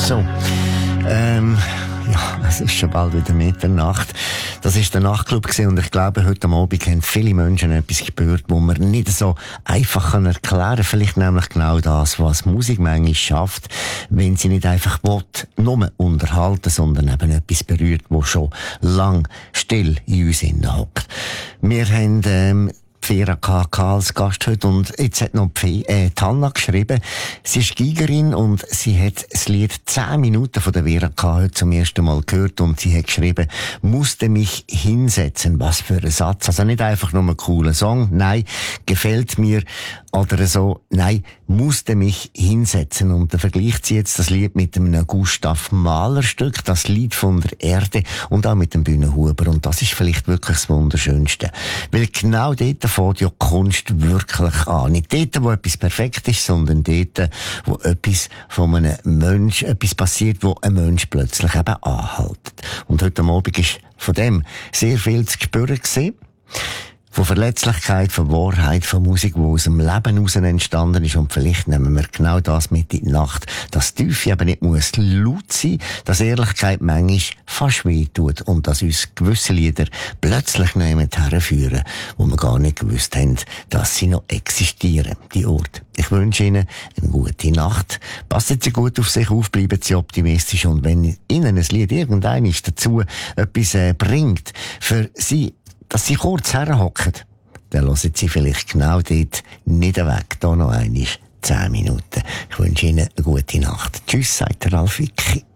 so. Ja, es ist schon bald wieder Mitternacht. Das ist der Nachtclub gewesen und ich glaube, heute Abend haben viele Menschen etwas gespürt, wo man nicht so einfach erklären kann. Vielleicht nämlich genau das, was Musik manchmal schafft, wenn sie nicht einfach nur unterhalten, sondern eben etwas berührt, wo schon lang still in uns hockt. Wir haben Vera K. als Gast heute und jetzt hat noch Hanna geschrieben. Sie ist Gigerin und sie hat das Lied 10 Minuten von der Vera K. heute zum ersten Mal gehört und sie hat geschrieben, musste mich hinsetzen. Was für ein Satz. Also nicht einfach nur ein cooler Song, nein, gefällt mir oder so, nein, musste mich hinsetzen. Und da vergleicht sie jetzt das Lied mit einem Gustav Mahler Stück, das Lied von der Erde und auch mit dem Bühnenhuber. Und das ist vielleicht wirklich das Wunderschönste. Weil genau dort fängt ja Kunst wirklich an. Nicht dort, wo etwas perfekt ist, sondern dort, wo etwas von einem Mensch, etwas passiert, wo ein Mensch plötzlich eben anhält. Und heute Abend ist von dem sehr viel zu spüren gewesen. Von Verletzlichkeit, von Wahrheit, von Musik, die aus dem Leben heraus entstanden ist. Und vielleicht nehmen wir genau das mit in die Nacht. Dass Tiefe eben nicht muss laut sein, dass Ehrlichkeit manchmal fast weh tut und dass uns gewisse Lieder plötzlich jemand herführen, wo wir gar nicht gewusst haben, dass sie noch existieren, die Orte. Ich wünsche Ihnen eine gute Nacht. Passen Sie gut auf sich auf, bleiben Sie optimistisch und wenn Ihnen ein Lied irgendeines dazu etwas bringt, für Sie, dass Sie kurz herhocken, dann hören Sie vielleicht genau dort nicht weg. Da noch einmal 10 Minuten. Ich wünsche Ihnen eine gute Nacht. Tschüss, sagt der Ralf Wicki.